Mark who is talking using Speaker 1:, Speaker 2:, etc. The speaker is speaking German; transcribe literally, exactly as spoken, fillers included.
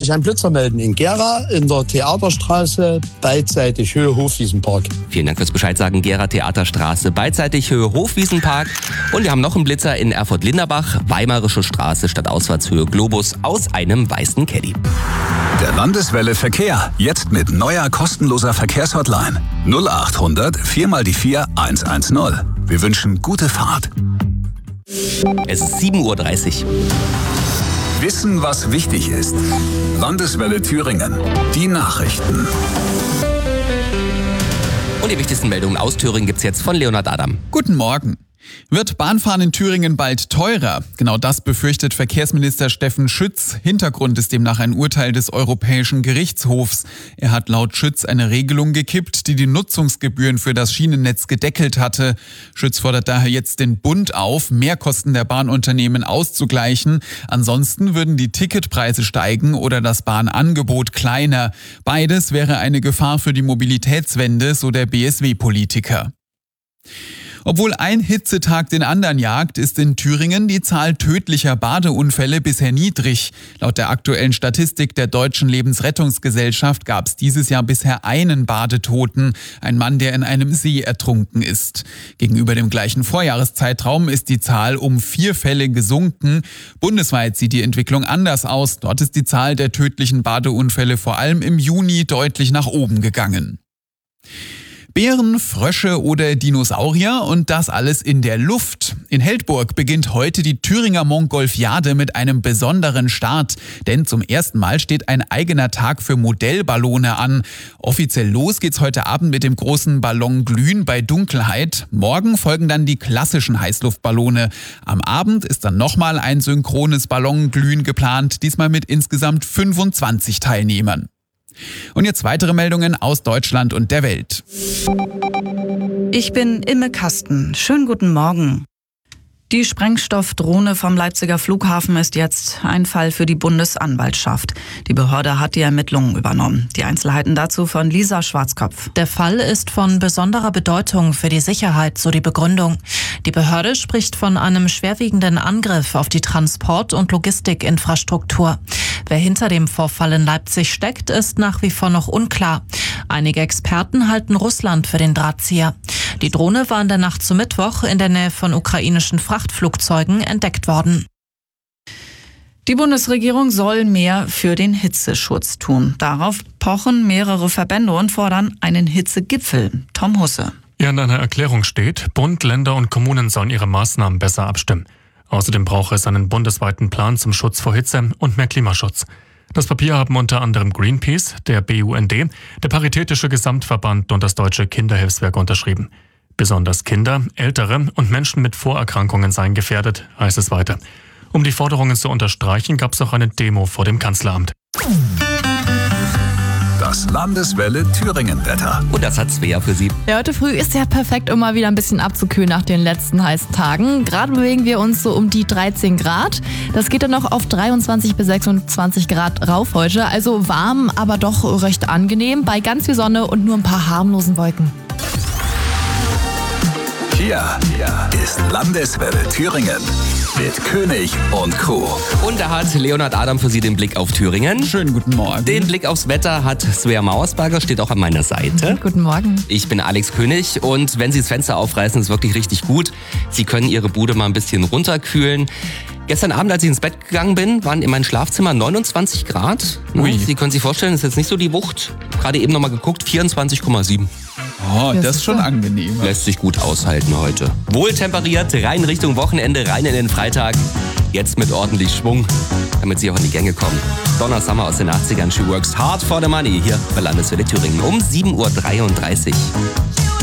Speaker 1: sich ein Blitzer melden in Gera, in der Theaterstraße, beidseitig Höhe Hofwiesenpark.
Speaker 2: Vielen Dank fürs Bescheid sagen. Gera Theaterstraße, beidseitig Höhe Hofwiesenpark. Und wir haben noch einen Blitzer in Erfurt-Linderbach, Weimarische Straße statt Ausfahrtshöhe Globus aus einem weißen Caddy.
Speaker 3: Der Landeswelle Verkehr, jetzt mit neuer kostenloser Verkehrshotline. null acht hundert vier mal die vier eins eins null. Wir wünschen gute Fahrt.
Speaker 2: Es ist sieben Uhr dreißig.
Speaker 3: Wissen, was wichtig ist. Landeswelle Thüringen. Die Nachrichten.
Speaker 2: Und die wichtigsten Meldungen aus Thüringen gibt's jetzt von Leonhard Adam.
Speaker 4: Guten Morgen. Wird Bahnfahren in Thüringen bald teurer? Genau das befürchtet Verkehrsminister Steffen Schütz. Hintergrund ist demnach ein Urteil des Europäischen Gerichtshofs. Er hat laut Schütz eine Regelung gekippt, die die Nutzungsgebühren für das Schienennetz gedeckelt hatte. Schütz fordert daher jetzt den Bund auf, Mehrkosten der Bahnunternehmen auszugleichen. Ansonsten würden die Ticketpreise steigen oder das Bahnangebot kleiner. Beides wäre eine Gefahr für die Mobilitätswende, so der B S W-Politiker. Obwohl ein Hitzetag den anderen jagt, ist in Thüringen die Zahl tödlicher Badeunfälle bisher niedrig. Laut der aktuellen Statistik der Deutschen Lebensrettungsgesellschaft gab es dieses Jahr bisher einen Badetoten, ein Mann, der in einem See ertrunken ist. Gegenüber dem gleichen Vorjahreszeitraum ist die Zahl um vier Fälle gesunken. Bundesweit sieht die Entwicklung anders aus. Dort ist die Zahl der tödlichen Badeunfälle vor allem im Juni deutlich nach oben gegangen. Bären, Frösche oder Dinosaurier und das alles in der Luft. In Heldburg beginnt heute die Thüringer Montgolfiade mit einem besonderen Start. Denn zum ersten Mal steht ein eigener Tag für Modellballone an. Offiziell los geht's heute Abend mit dem großen Ballon Glühen bei Dunkelheit. Morgen folgen dann die klassischen Heißluftballone. Am Abend ist dann nochmal ein synchrones Ballonglühen geplant, diesmal mit insgesamt fünfundzwanzig Teilnehmern. Und jetzt weitere Meldungen aus Deutschland und der Welt.
Speaker 5: Ich bin Imme Kasten. Schönen guten Morgen. Die Sprengstoffdrohne vom Leipziger Flughafen ist jetzt ein Fall für die Bundesanwaltschaft. Die Behörde hat die Ermittlungen übernommen. Die Einzelheiten dazu von Lisa Schwarzkopf.
Speaker 6: Der Fall ist von besonderer Bedeutung für die Sicherheit, so die Begründung. Die Behörde spricht von einem schwerwiegenden Angriff auf die Transport- und Logistikinfrastruktur. Wer hinter dem Vorfall in Leipzig steckt, ist nach wie vor noch unklar. Einige Experten halten Russland für den Drahtzieher. Die Drohne war in der Nacht zu Mittwoch in der Nähe von ukrainischen Frachtflugzeugen entdeckt worden.
Speaker 5: Die Bundesregierung soll mehr für den Hitzeschutz tun. Darauf pochen mehrere Verbände und fordern einen Hitzegipfel. Tom Husse.
Speaker 7: Ja, in einer Erklärung steht, Bund, Länder und Kommunen sollen ihre Maßnahmen besser abstimmen. Außerdem brauche es einen bundesweiten Plan zum Schutz vor Hitze und mehr Klimaschutz. Das Papier haben unter anderem Greenpeace, der B U N D, der Paritätische Gesamtverband und das Deutsche Kinderhilfswerk unterschrieben. Besonders Kinder, Ältere und Menschen mit Vorerkrankungen seien gefährdet, heißt es weiter. Um die Forderungen zu unterstreichen, gab es auch eine Demo vor dem Kanzleramt.
Speaker 3: Das Landeswelle Thüringen-Wetter.
Speaker 2: Und das hat Svea für Sie.
Speaker 8: Ja, heute früh ist ja perfekt, um mal wieder ein bisschen abzukühlen nach den letzten heißen Tagen. Gerade bewegen wir uns so um die dreizehn Grad. Das geht dann noch auf dreiundzwanzig bis sechsundzwanzig Grad rauf heute. Also warm, aber doch recht angenehm bei ganz viel Sonne und nur ein paar harmlosen Wolken.
Speaker 3: Hier, hier ist Landeswelle Thüringen mit König und Co.
Speaker 2: Und da hat Leonhard Adam für Sie den Blick auf Thüringen.
Speaker 4: Schönen guten Morgen.
Speaker 2: Den Blick aufs Wetter hat Svea Mauersberger, steht auch an meiner Seite.
Speaker 8: Guten Morgen.
Speaker 2: Ich bin Alex König und wenn Sie das Fenster aufreißen, ist wirklich richtig gut. Sie können Ihre Bude mal ein bisschen runterkühlen. Gestern Abend, als ich ins Bett gegangen bin, waren in meinem Schlafzimmer neunundzwanzig Grad.
Speaker 4: Ui.
Speaker 2: Sie können sich vorstellen, das ist jetzt nicht so die Wucht. Gerade eben nochmal geguckt, vierundzwanzig Komma sieben.
Speaker 4: Oh, das ist schon angenehm.
Speaker 2: Lässt sich gut aushalten heute. Wohltemperiert, rein Richtung Wochenende, rein in den Freitag. Jetzt mit ordentlich Schwung, damit Sie auch in die Gänge kommen. Donna Summer aus den achtzigern, She Works Hard for the Money, hier bei Landeswelle Thüringen um sieben Uhr dreiunddreißig.